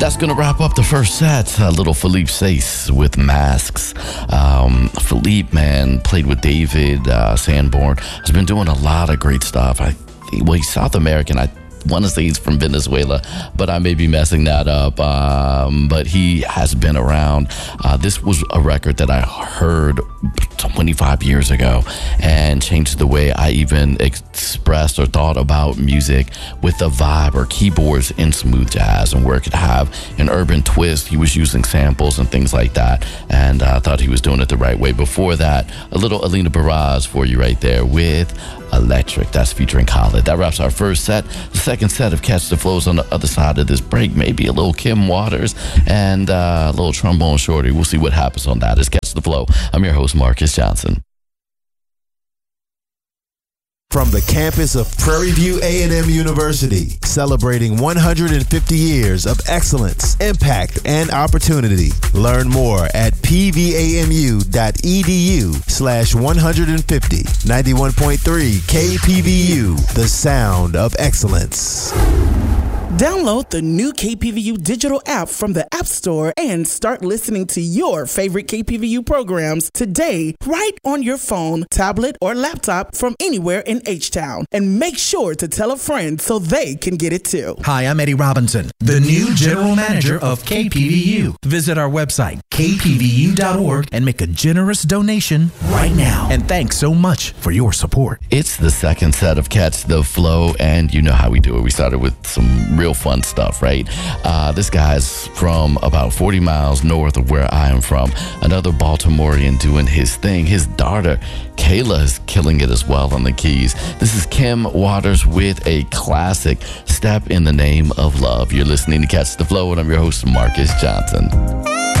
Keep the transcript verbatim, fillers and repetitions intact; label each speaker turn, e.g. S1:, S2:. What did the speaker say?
S1: That's going to wrap up the first set. A little Philippe Sace with Masks. Um, Philippe, man, played with David uh, Sanborn. Has been doing a lot of great stuff. I think, well, he's South American. I want to say he's from Venezuela, but I may be messing that up. Um, but he has been around. Uh, this was a record that I heard twenty-five years ago and changed the way I even expressed or thought about music with the vibe or keyboards in smooth jazz and where it could have an urban twist. He was using samples and things like that, and I uh, thought he was doing it the right way. Before that, a little Alina Baraz for you right there with Electric. That's featuring Khaled. That wraps our first set. The second set of Catch the Flows on the other side of this break. Maybe a little Kim Waters and uh, a little Trombone Shorty. We'll see what happens on that. It's Catch the Flow. I'm your host, Marcus Johnson.
S2: From the campus of Prairie View A and M University, celebrating one hundred fifty years of excellence, impact, and opportunity. Learn more at pvamu.edu slash 150. ninety-one point three K P V U, the sound of excellence.
S3: Download the new K P V U digital app from the App Store and start listening to your favorite K P V U programs today, right on your phone, tablet, or laptop from anywhere in H-Town. And make sure to tell a friend so they can get it too.
S4: Hi, I'm Eddie Robinson, the new general manager of K P V U. Visit our website, k p v u dot org, and make a generous donation right now. And thanks so much for your support.
S1: It's the second set of Catch the Flow, and you know how we do it. We started with some real fun stuff, right? Uh, this guy's from about forty miles north of where I am from. Another Baltimorean doing his thing. His daughter, Kayla, is killing it as well on the keys. This is Kim Waters with a classic, Step in the Name of Love. You're listening to Catch the Flow, and I'm your host, Marcus Johnson.